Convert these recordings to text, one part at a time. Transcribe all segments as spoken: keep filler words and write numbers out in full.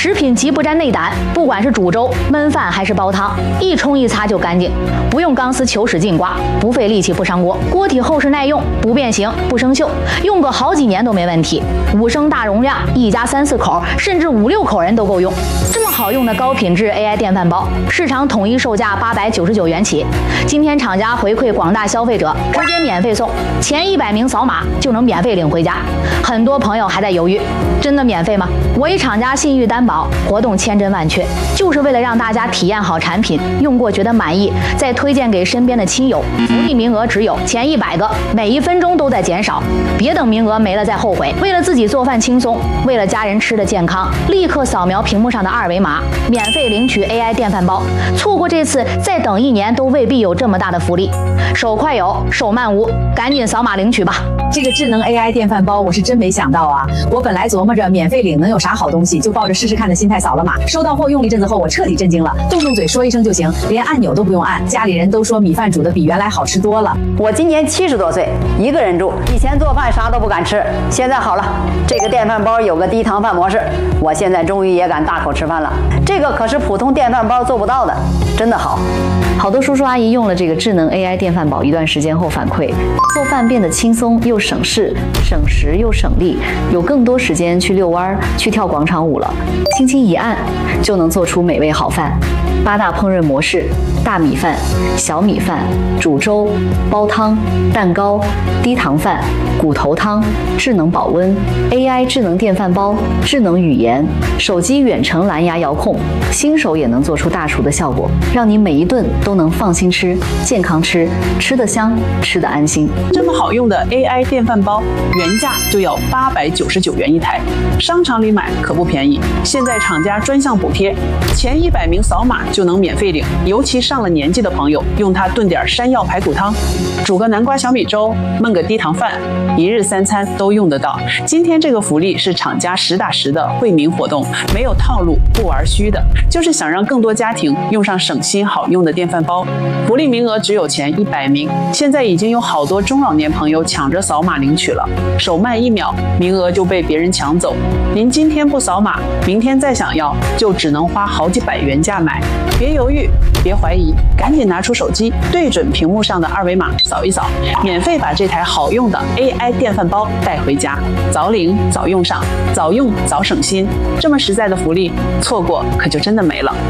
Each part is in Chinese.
食品级不沾内胆，不管是煮粥、焖饭还是煲汤，一冲一擦就干净，不用钢丝球使劲刮，不费力气不伤锅，锅体厚实耐用，不变形不生锈，用个好几年都没问题。五升大容量，一家三四口甚至五六口人都够用。这么好用的高品质 A I 电饭煲，市场统一售价八百九十九元起。今天厂家回馈广大消费者，直接免费送，前一百名扫码就能免费领回家。很多朋友还在犹豫，真的免费吗？我以厂家信誉担保，活动千真万确，就是为了让大家体验好产品，用过觉得满意，再推荐给身边的亲友。福利名额只有前一百个，每一分钟都在减少，别等名额没了再后悔。为了自己做饭轻松，为了家人吃的健康，立刻扫描屏幕上的二维码，免费领取 A I 电饭煲。错过这次，再等一年都未必有这么大的福利。手快有，手慢无，赶紧扫码领取吧。 这个智能 A I 电饭煲我是真没想到啊！我本来琢磨着免费领能有啥好东西，就抱着试试看的心态扫了码。收到货用了一阵子后，我彻底震惊了，动动嘴说一声就行，连按钮都不用按。家里人都说米饭煮的比原来好吃多了。 我今年七十多岁，一个人住，以前做饭啥都不敢吃，现在好了，这个电饭煲有个低糖饭模式，我现在终于也敢大口吃饭了。这个可是普通电饭煲做不到的，真的好。 好多叔叔阿姨用了这个智能 A I 电饭煲一段时间后反馈，做饭变得轻松又省事，省时又省力，有更多时间去遛弯、去跳广场舞了。轻轻一按，就能做出美味好饭。八大烹饪模式：大米饭、小米饭、煮粥、煲汤、蛋糕、低糖饭、骨头汤、智能保温、A I 智能电饭煲、智能语言、手机远程蓝牙遥控，新手也能做出大厨的效果，让你每一顿都能放心吃、健康吃，吃得香，吃得安心。 这么好用的 A I 电饭煲，原价就要八百九十九元一台，商场里买可不便宜。现在厂家专项补贴，前一百名扫码就能免费领，尤其上了年纪的朋友，用它炖点山药排骨汤，煮个南瓜小米粥，焖个低糖饭，一日三餐都用得到。今天这个福利是厂家实打实的惠民活动，没有套路，不玩虚的，就是想让更多家庭用上省心好用的电饭煲。福利名额只有前一百名，现在已经有好多中老年朋友抢着扫码领取了，手慢一秒，名额就被别人抢走。您今天不扫码，明天再想要，就只能花好几百元价买。别犹豫，别怀疑，赶紧拿出手机，对准屏幕上的二维码扫一扫，免费把这台好用的 A I 电饭煲带回家，早领早用上，早用早省心。这么实在的福利，错过可就真的没了。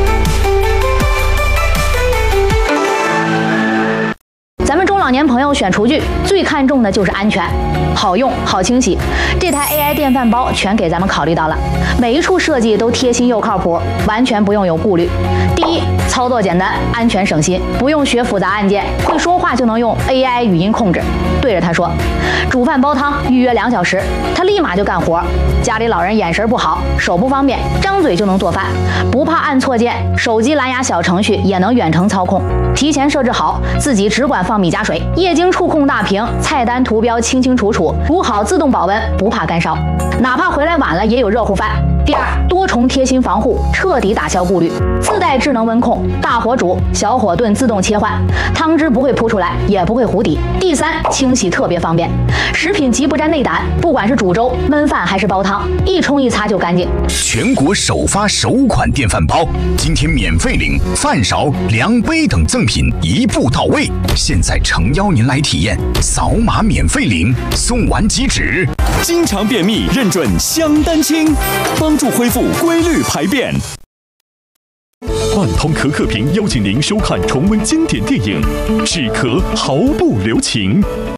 咱们中老年朋友选厨具最看重的就是安全，好用好清洗。这台 A I 电饭煲全给咱们考虑到了，每一处设计都贴心又靠谱，完全不用有顾虑。第一，操作简单，安全省心，不用学复杂按键，会说话就能用 A I 语音控制，对着它说煮饭煲汤预约两小时，它立马就干活。家里老人眼神不好，手不方便，张嘴就能做饭，不怕按错键，手机蓝牙小程序也能远程操控，提前设置好，自己只管放米加水，液晶触控大屏，菜单图标清清楚楚，煮好自动保温，不怕干烧，哪怕回来晚了也有热乎饭。第二，多重贴心防护，彻底打消顾虑，自带智能温控，大火煮、小火炖自动切换，汤汁不会扑出来，也不会糊底。第三，清洗特别方便，食品级不沾内胆，不管是煮粥、焖饭还是煲汤，一冲一擦就干净。 全国首发首款电饭煲，今天免费领饭勺、量杯等赠品一步到位。现在诚邀您来体验，扫码免费领，送完即止。 经常便秘认准香丹清，帮助恢复规律排便。万通可可屏邀请您收看重温经典电影《止咳毫不留情》。